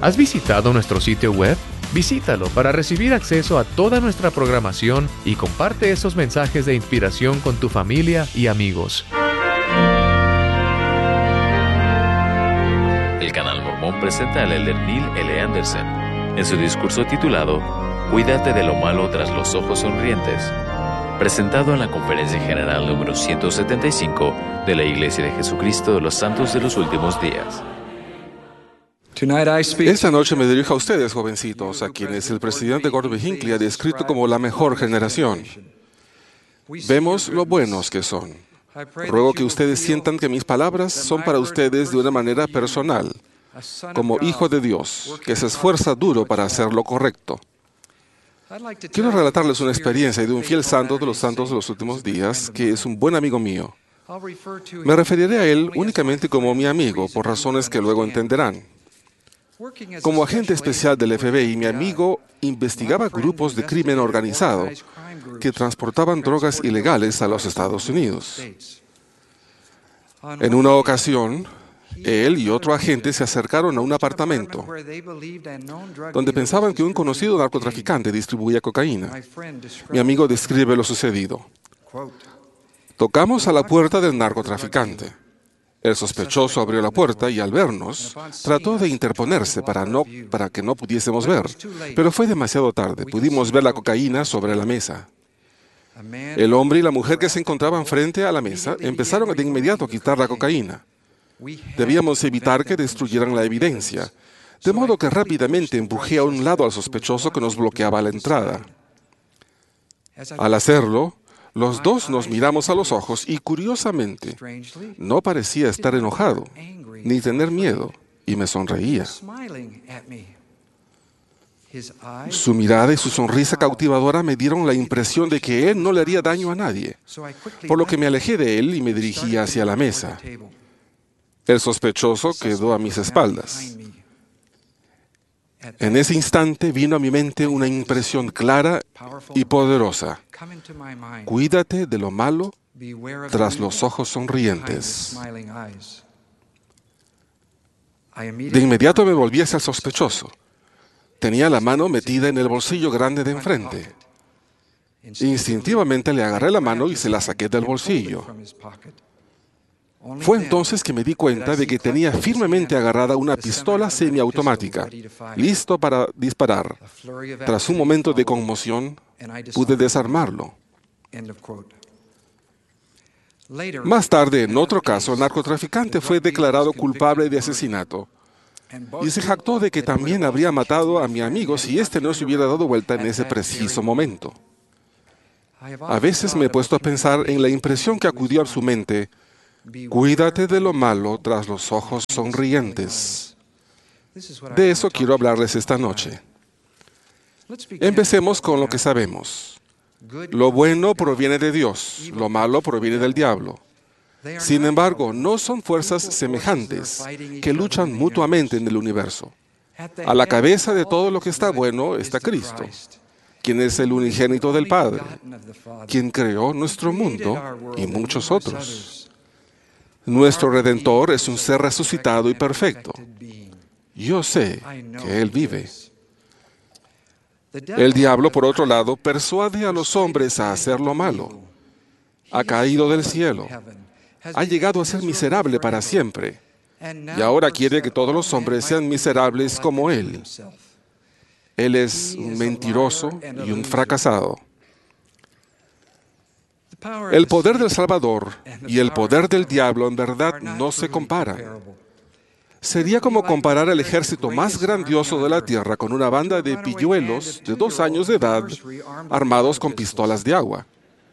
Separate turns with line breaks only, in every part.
¿Has visitado nuestro sitio web? Visítalo para recibir acceso a toda nuestra programación y comparte esos mensajes de inspiración con tu familia y amigos.
El Canal Mormón presenta al elder Neil L. Anderson en su discurso titulado Cuídate de lo malo tras los ojos sonrientes, presentado en la Conferencia General número 175 de la Iglesia de Jesucristo de los Santos de los Últimos Días.
Esta noche me dirijo a ustedes, jovencitos, a quienes el presidente Gordon B. Hinckley ha descrito como la mejor generación. Vemos lo buenos que son. Ruego que ustedes sientan que mis palabras son para ustedes de una manera personal, como hijo de Dios, que se esfuerza duro para hacer lo correcto. Quiero relatarles una experiencia de un fiel santo de los santos de los últimos días, que es un buen amigo mío. Me referiré a él únicamente como mi amigo, por razones que luego entenderán. Como agente especial del FBI, mi amigo investigaba grupos de crimen organizado que transportaban drogas ilegales a los Estados Unidos. En una ocasión, él y otro agente se acercaron a un apartamento donde pensaban que un conocido narcotraficante distribuía cocaína. Mi amigo describe lo sucedido. Tocamos a la puerta del narcotraficante. El sospechoso abrió la puerta y al vernos, trató de interponerse para que no pudiésemos ver. Pero fue demasiado tarde. Pudimos ver la cocaína sobre la mesa. El hombre y la mujer que se encontraban frente a la mesa empezaron de inmediato a quitar la cocaína. Debíamos evitar que destruyeran la evidencia, de modo que rápidamente empujé a un lado al sospechoso que nos bloqueaba la entrada. Al hacerlo, los dos nos miramos a los ojos y, curiosamente, no parecía estar enojado, ni tener miedo, y me sonreía. Su mirada y su sonrisa cautivadora me dieron la impresión de que él no le haría daño a nadie, por lo que me alejé de él y me dirigí hacia la mesa. El sospechoso quedó a mis espaldas. En ese instante vino a mi mente una impresión clara y poderosa. Cuídate de lo malo tras los ojos sonrientes. De inmediato me volví hacia el sospechoso. Tenía la mano metida en el bolsillo grande de enfrente. Instintivamente le agarré la mano y se la saqué del bolsillo. Fue entonces que me di cuenta de que tenía firmemente agarrada una pistola semiautomática, listo para disparar. Tras un momento de conmoción, pude desarmarlo. Más tarde, en otro caso, el narcotraficante fue declarado culpable de asesinato y se jactó de que también habría matado a mi amigo si éste no se hubiera dado vuelta en ese preciso momento. A veces me he puesto a pensar en la impresión que acudió a su mente. Cuídate de lo malo tras los ojos sonrientes. De eso quiero hablarles esta noche. Empecemos con lo que sabemos. Lo bueno proviene de Dios, lo malo proviene del diablo. Sin embargo, no son fuerzas semejantes que luchan mutuamente en el universo. A la cabeza de todo lo que está bueno está Cristo, quien es el unigénito del Padre, quien creó nuestro mundo y muchos otros. Nuestro Redentor es un ser resucitado y perfecto. Yo sé que Él vive. El diablo, por otro lado, persuade a los hombres a hacer lo malo. Ha caído del cielo. Ha llegado a ser miserable para siempre. Y ahora quiere que todos los hombres sean miserables como Él. Él es un mentiroso y un fracasado. El poder del Salvador y el poder del diablo en verdad no se comparan. Sería como comparar el ejército más grandioso de la tierra con una banda de pilluelos de 2 años de edad armados con pistolas de agua.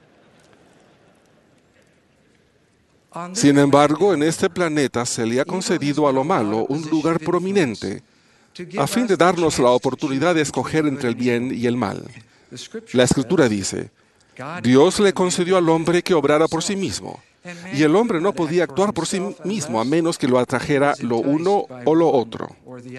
Sin embargo, en este planeta se le ha concedido a lo malo un lugar prominente a fin de darnos la oportunidad de escoger entre el bien y el mal. La Escritura dice, Dios le concedió al hombre que obrara por sí mismo, y el hombre no podía actuar por sí mismo a menos que lo atrajera lo uno o lo otro.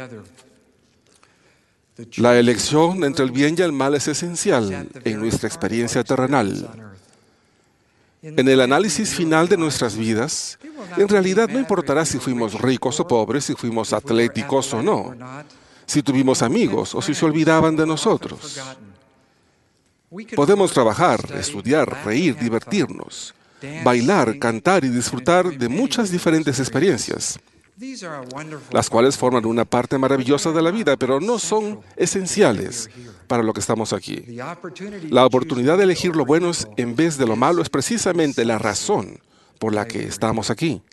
La elección entre el bien y el mal es esencial en nuestra experiencia terrenal. En el análisis final de nuestras vidas, en realidad no importará si fuimos ricos o pobres, si fuimos atléticos o no, si tuvimos amigos o si se olvidaban de nosotros. Podemos trabajar, estudiar, reír, divertirnos, bailar, cantar y disfrutar de muchas diferentes experiencias, las cuales forman una parte maravillosa de la vida, pero no son esenciales para lo que estamos aquí. La oportunidad de elegir lo bueno en vez de lo malo es precisamente la razón por la que estamos aquí.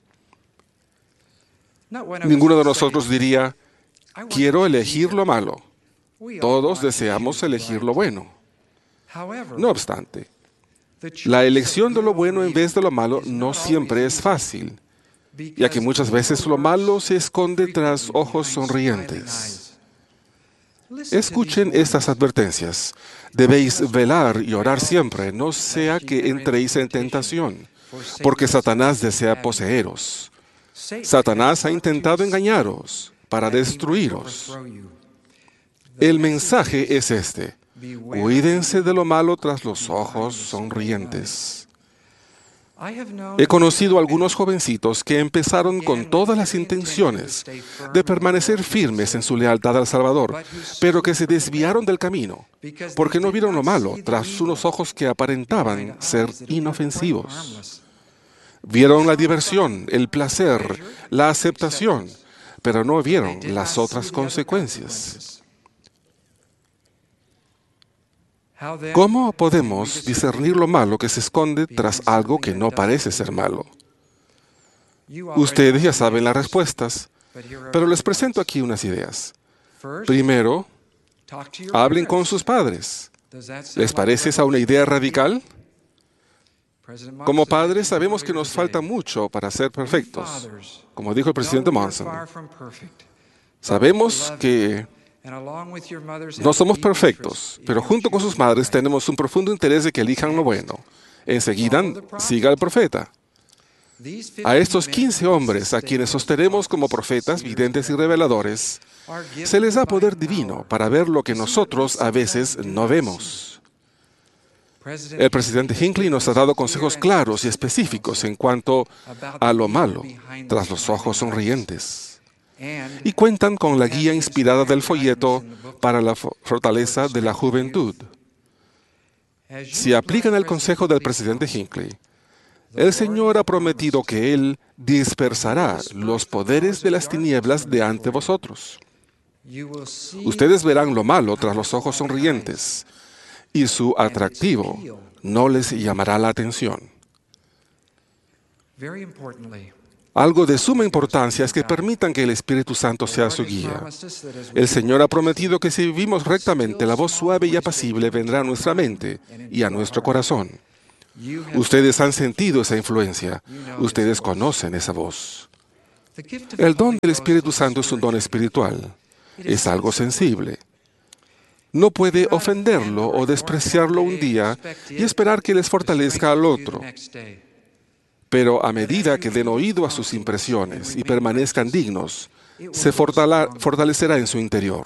Ninguno de nosotros diría, quiero elegir lo malo. Todos deseamos elegir lo bueno. No obstante, la elección de lo bueno en vez de lo malo no siempre es fácil, ya que muchas veces lo malo se esconde tras ojos sonrientes. Escuchen estas advertencias. Debéis velar y orar siempre, no sea que entréis en tentación, porque Satanás desea poseeros. Satanás ha intentado engañaros para destruiros. El mensaje es este: cuídense de lo malo tras los ojos sonrientes. He conocido a algunos jovencitos que empezaron con todas las intenciones de permanecer firmes en su lealtad al Salvador, pero que se desviaron del camino porque no vieron lo malo tras unos ojos que aparentaban ser inofensivos. Vieron la diversión, el placer, la aceptación, pero no vieron las otras consecuencias. ¿Cómo podemos discernir lo malo que se esconde tras algo que no parece ser malo? Ustedes ya saben las respuestas, pero les presento aquí unas ideas. Primero, hablen con sus padres. ¿Les parece esa una idea radical? Como padres sabemos que nos falta mucho para ser perfectos, como dijo el presidente Monson. Sabemos que no somos perfectos, pero junto con sus madres tenemos un profundo interés de que elijan lo bueno. Enseguida, siga al profeta. A estos 15 hombres, a quienes sostenemos como profetas, videntes y reveladores, se les da poder divino para ver lo que nosotros a veces no vemos. El presidente Hinckley nos ha dado consejos claros y específicos en cuanto a lo malo tras los ojos sonrientes. Y cuentan con la guía inspirada del folleto para la fortaleza de la juventud. Si aplican el consejo del presidente Hinckley, el Señor ha prometido que Él dispersará los poderes de las tinieblas de ante vosotros. Ustedes verán lo malo tras los ojos sonrientes, y su atractivo no les llamará la atención. Algo de suma importancia es que permitan que el Espíritu Santo sea su guía. El Señor ha prometido que si vivimos rectamente, la voz suave y apacible vendrá a nuestra mente y a nuestro corazón. Ustedes han sentido esa influencia. Ustedes conocen esa voz. El don del Espíritu Santo es un don espiritual. Es algo sensible. No puede ofenderlo o despreciarlo un día y esperar que les fortalezca al otro. Pero a medida que den oído a sus impresiones y permanezcan dignos, se fortalecerá en su interior.